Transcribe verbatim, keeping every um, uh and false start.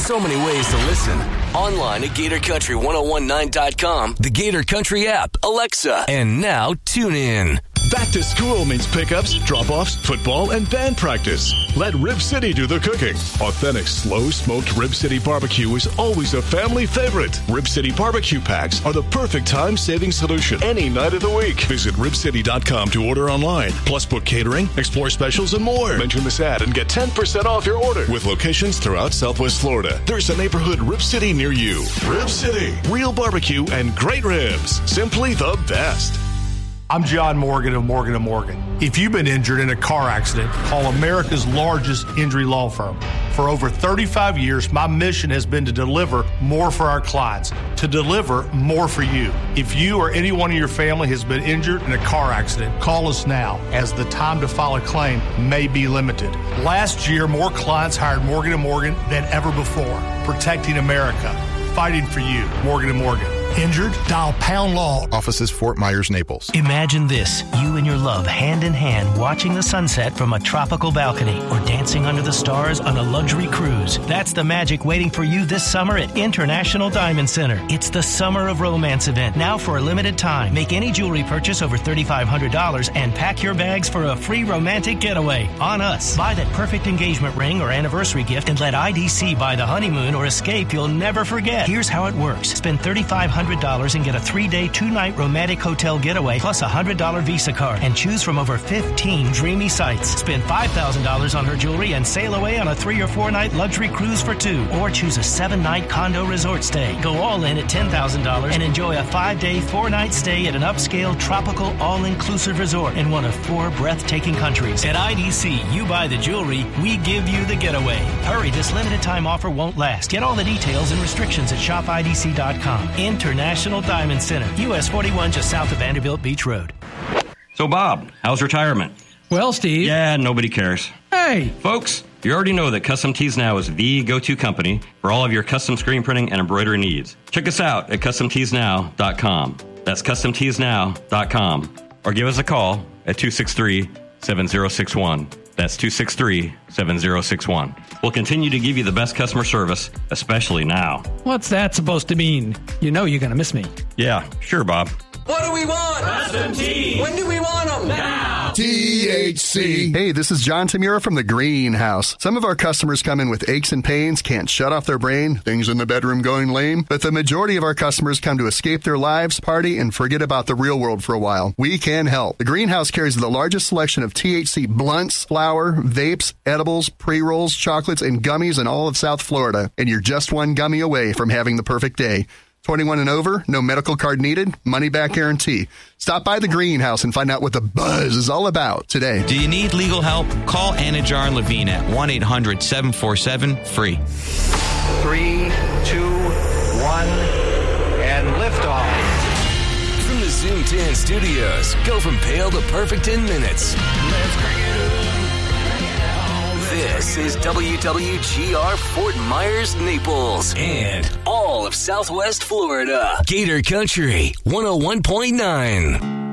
so many ways to listen. Online at Gator Country ten nineteen dot com, the Gator Country app, Alexa, and now TuneIn. Back to school means pickups, drop-offs, football, and band practice. Let Rib City do the cooking. Authentic, slow-smoked Rib City barbecue is always a family favorite. Rib City barbecue packs are the perfect time-saving solution any night of the week. Visit rib city dot com to order online. Plus, book catering, explore specials, and more. Mention this ad and get ten percent off your order. With locations throughout Southwest Florida, there's a neighborhood Rib City near you. Rib City. Real barbecue and great ribs. Simply the best. I'm John Morgan of Morgan and Morgan. If you've been injured in a car accident, call America's largest injury law firm. For over thirty-five years, my mission has been to deliver more for our clients, to deliver more for you. If you or anyone in your family has been injured in a car accident, call us now, as the time to file a claim may be limited. Last year, more clients hired Morgan and Morgan than ever before, protecting America, fighting for you. Morgan and Morgan. Injured? Dial Pound Law. Offices Fort Myers, Naples. Imagine this, you and your love hand in hand watching the sunset from a tropical balcony or dancing under the stars on a luxury cruise. That's the magic waiting for you this summer at International Diamond Center. It's the Summer of Romance event, now for a limited time. Make any jewelry purchase over three thousand five hundred dollars and pack your bags for a free romantic getaway on us. Buy that perfect engagement ring or anniversary gift and let I D C buy the honeymoon or escape you'll never forget. Here's how it works. Spend three thousand five hundred dollars and get a three-day, two-night romantic hotel getaway plus a one hundred dollars Visa card and choose from over fifteen dreamy sites. Spend five thousand dollars on her jewelry and sail away on a three- or four-night luxury cruise for two. Or choose a seven-night condo resort stay. Go all in at ten thousand dollars and enjoy a five-day, four-night stay at an upscale, tropical, all-inclusive resort in one of four breathtaking countries. At I D C, you buy the jewelry, we give you the getaway. Hurry, this limited-time offer won't last. Get all the details and restrictions at shop I D C dot com. International Diamond Center, U S forty-one, just south of Vanderbilt Beach Road. So, Bob, how's retirement? Well, Steve. Yeah, nobody cares. Hey. Folks, you already know that Custom Tees Now is the go-to company for all of your custom screen printing and embroidery needs. Check us out at custom tees now dot com. That's custom tees now dot com. Or give us a call at two six three, seven zero six one. That's two six three, seven zero six one. We'll continue to give you the best customer service, especially now. What's that supposed to mean? You know you're going to miss me. Yeah, sure, Bob. What do we want? Custom Tees. When do we want them? Now. T H C. Hey, this is John Tamura from the Greenhouse. Some of our customers come in with aches and pains, can't shut off their brain, things in the bedroom going lame, but the majority of our customers come to escape their lives, party, and forget about the real world for a while. We can help. The Greenhouse carries the largest selection of T H C blunts, flour, vapes, edibles, pre-rolls, chocolates, and gummies in all of South Florida. And you're just one gummy away from having the perfect day. twenty-one and over, no medical card needed, money-back guarantee. Stop by the Greenhouse and find out what the buzz is all about today. Do you need legal help? Call Anajar and Levine at one eight hundred seven four seven free. Three, two, one, and liftoff. From the Zoom ten studios, go from pale to perfect in minutes. Let's crank it up. This is W W G R Fort Myers, Naples, and all of Southwest Florida. Gator Country one oh one point nine.